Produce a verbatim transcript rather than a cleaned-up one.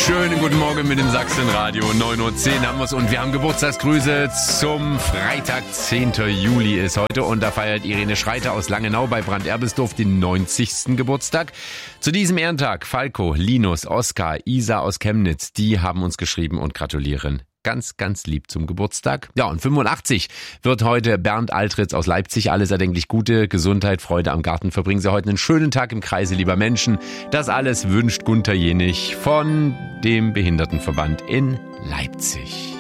Schönen guten Morgen mit dem Sachsenradio. neun Uhr zehn haben wir es und wir haben Geburtstagsgrüße zum Freitag, zehnten Juli ist heute. Und da feiert Irene Schreiter aus Langenau bei Brand-Erbelsdorf den neunzigsten Geburtstag. Zu diesem Ehrentag Falco, Linus, Oskar, Isa aus Chemnitz, die haben uns geschrieben und gratulieren. Ganz, ganz lieb zum Geburtstag. Ja, und fünfundachtzig wird heute Bernd Altritz aus Leipzig. Alles erdenklich Gute, Gesundheit, Freude am Garten. Verbringen Sie heute einen schönen Tag im Kreise lieber Menschen. Das alles wünscht Gunther Jenig von dem Behindertenverband in Leipzig.